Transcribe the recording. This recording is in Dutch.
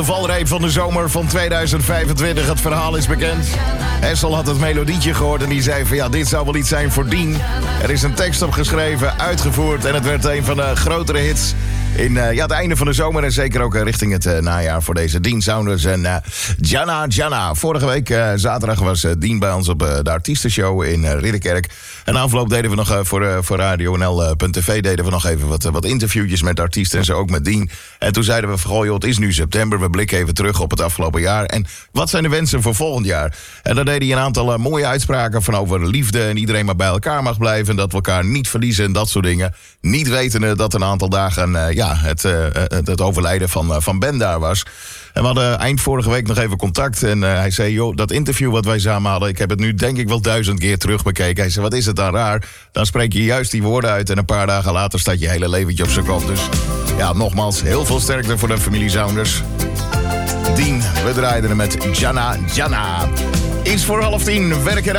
De valreep van de zomer van 2025. Het verhaal is bekend. Hessel had het melodietje gehoord en die zei van ja, dit zou wel iets zijn voor Dien. Er is een tekst op geschreven, uitgevoerd en het werd een van de grotere hits in het einde van de zomer en zeker ook richting het najaar voor deze Dien Sounders en Jana. Vorige week zaterdag was Dien bij ons op de artiestenshow in Ridderkerk. En afloop deden we nog voor Radio.nl.tv deden we nog even wat interviewtjes met artiesten en zo ook met Dien. En toen zeiden we van goh, joh, het is nu september, we blikken even terug op het afgelopen jaar. En wat zijn de wensen voor volgend jaar? En dan deed hij een aantal mooie uitspraken van over liefde en iedereen maar bij elkaar mag blijven en dat we elkaar niet verliezen en dat soort dingen. Niet wetende dat een aantal dagen het overlijden van Ben daar was. En we hadden eind vorige week nog even contact. En hij zei, joh, dat interview wat wij samen hadden, ik heb het nu denk ik wel 1000 keer terugbekeken. Hij zei, wat is het dan raar? Dan spreek je juist die woorden uit en een paar dagen later staat je hele leventje op zijn kop. Dus ja, nogmaals, heel veel sterkte voor de familie Sounders. Dien, we draaiden hem met Jana. Iets voor 9:30, werken